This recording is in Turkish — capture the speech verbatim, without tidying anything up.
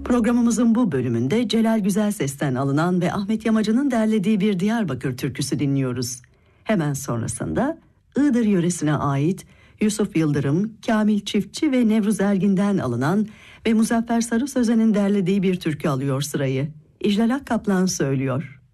Programımızın bu bölümünde Celal Güzelses'ten alınan ve Ahmet Yamacı'nın derlediği bir Diyarbakır türküsü dinliyoruz. Hemen sonrasında Iğdır yöresine ait Yusuf Yıldırım, Kamil Çiftçi ve Nevruz Ergin'den alınan ve Muzaffer Sarı Sözen'in derlediği bir türkü alıyor sırayı. İclal Akkaplan söylüyor.